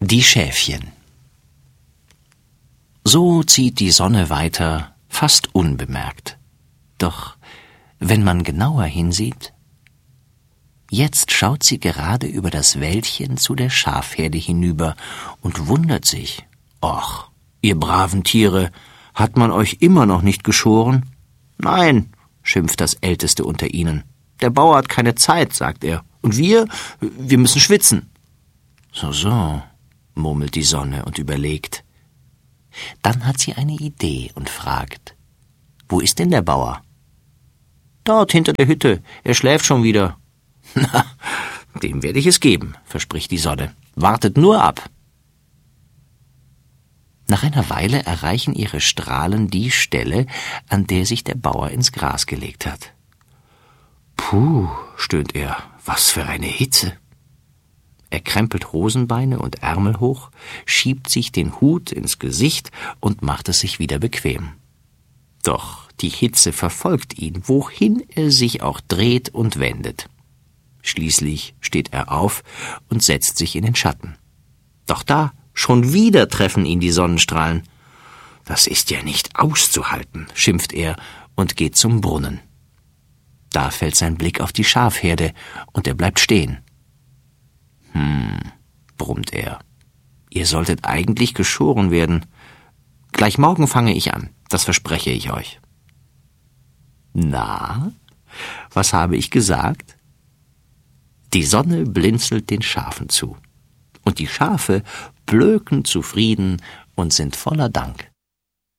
Die Schäfchen. So zieht die Sonne weiter, fast unbemerkt. Doch wenn man genauer hinsieht, jetzt schaut sie gerade über das Wäldchen zu der Schafherde hinüber und wundert sich. »Och, ihr braven Tiere, hat man euch immer noch nicht geschoren?« »Nein«, schimpft das Älteste unter ihnen. »Der Bauer hat keine Zeit«, sagt er. »Und wir müssen schwitzen.« »So«, murmelt die Sonne und überlegt. Dann hat sie eine Idee und fragt, »Wo ist denn der Bauer?« »Dort hinter der Hütte, er schläft schon wieder.« »Na, dem werde ich es geben«, verspricht die Sonne. »Wartet nur ab.« Nach einer Weile erreichen ihre Strahlen die Stelle, an der sich der Bauer ins Gras gelegt hat. »Puh«, stöhnt er, »was für eine Hitze!« Er krempelt Hosenbeine und Ärmel hoch, schiebt sich den Hut ins Gesicht und macht es sich wieder bequem. Doch die Hitze verfolgt ihn, wohin er sich auch dreht und wendet. Schließlich steht er auf und setzt sich in den Schatten. Doch da, schon wieder treffen ihn die Sonnenstrahlen. »Das ist ja nicht auszuhalten«, schimpft er und geht zum Brunnen. Da fällt sein Blick auf die Schafherde und er bleibt stehen. Brummt er. »Ihr solltet eigentlich geschoren werden. Gleich morgen fange ich an, das verspreche ich euch.« »Na, was habe ich gesagt?« Die Sonne blinzelt den Schafen zu. Und die Schafe blöken zufrieden und sind voller Dank.